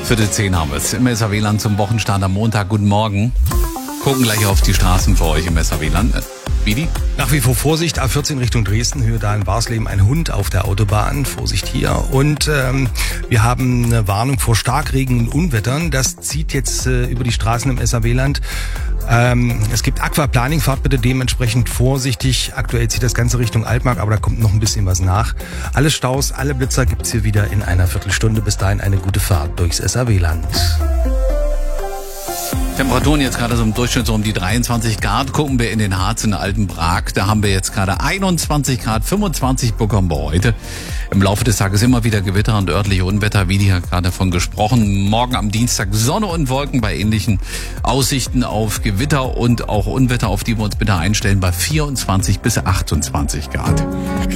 9:45 haben wir es im SAW-Land zum Wochenstart am Montag. Guten Morgen. Gucken gleich auf die Straßen für euch im SAW-Land. Vidi? Nach wie vor Vorsicht, A14 Richtung Dresden, Höhe da in Barsleben, ein Hund auf der Autobahn, Vorsicht hier. Und wir haben eine Warnung vor Starkregen und Unwettern, das zieht jetzt über die Straßen im SAW-Land. Es gibt Aquaplaning, fahrt bitte dementsprechend vorsichtig. Aktuell zieht das Ganze Richtung Altmark, aber da kommt noch ein bisschen was nach. Alle Staus, alle Blitzer gibt's hier wieder in einer Viertelstunde. Bis dahin eine gute Fahrt durchs SAW-Land. Temperaturen jetzt gerade so im Durchschnitt so um die 23 Grad. Gucken wir in den Harz in Altenbrak. Da haben wir jetzt gerade 21 Grad, 25 bekommen wir heute. Im Laufe des Tages immer wieder Gewitter und örtliche Unwetter, wie die hat gerade davon gesprochen. Morgen am Dienstag Sonne und Wolken bei ähnlichen Aussichten auf Gewitter und auch Unwetter, auf die wir uns bitte einstellen, bei 24 bis 28 Grad.